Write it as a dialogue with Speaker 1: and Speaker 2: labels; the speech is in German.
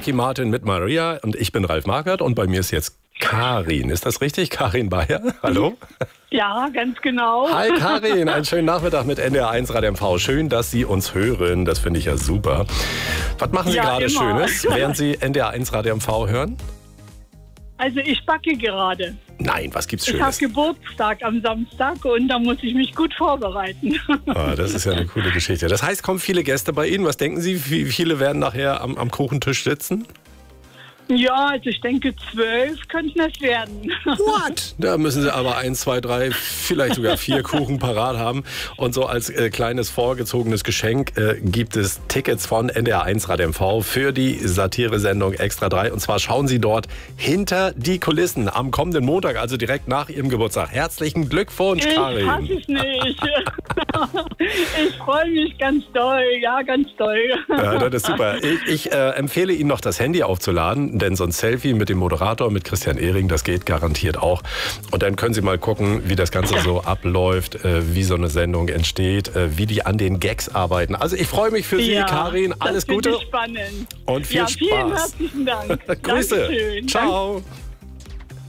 Speaker 1: Ricky Martin mit Maria und ich bin Ralf Marquardt und bei mir ist jetzt Karin. Ist das richtig? Karin Bayer? Hallo?
Speaker 2: Ja, ganz genau.
Speaker 1: Hi Karin, einen schönen Nachmittag mit NDR1 Radio MV. Schön, dass Sie uns hören. Das finde ich ja super. Was machen Sie gerade
Speaker 2: immer.
Speaker 1: Schönes, während Sie NDR1 Radio MV hören?
Speaker 2: Also ich backe gerade.
Speaker 1: Nein, was gibt's
Speaker 2: Ich habe
Speaker 1: Schönes?
Speaker 2: Geburtstag am Samstag und da muss ich mich gut vorbereiten.
Speaker 1: Ah, das ist ja eine coole Geschichte. Das heißt, kommen viele Gäste bei Ihnen. Was denken Sie, wie viele werden nachher am Kuchentisch sitzen?
Speaker 2: Ja, also ich denke 12 könnten es werden.
Speaker 1: What? Da müssen Sie aber 1, 2, 3, vielleicht sogar 4 Kuchen parat haben. Und so als kleines vorgezogenes Geschenk gibt es Tickets von NDR1 Radio MV für die Satire-Sendung Extra 3. Und zwar schauen Sie dort hinter die Kulissen am kommenden Montag, also direkt nach Ihrem Geburtstag. Herzlichen Glückwunsch, Karin.
Speaker 2: Ich hasse es nicht. Ich freue mich ganz doll. Ja, ganz doll.
Speaker 1: Ja, das ist super. Ich empfehle Ihnen noch das Handy aufzuladen, denn so ein Selfie mit dem Moderator, mit Christian Ehring, das geht garantiert auch. Und dann können Sie mal gucken, wie das Ganze so abläuft, wie so eine Sendung entsteht, wie die an den Gags arbeiten. Also ich freue mich für Sie, Karin. Alles Gute.
Speaker 2: Spannend.
Speaker 1: Und viel
Speaker 2: Vielen
Speaker 1: Spaß.
Speaker 2: herzlichen Dank.
Speaker 1: Grüße.
Speaker 2: Dankeschön.
Speaker 1: Ciao.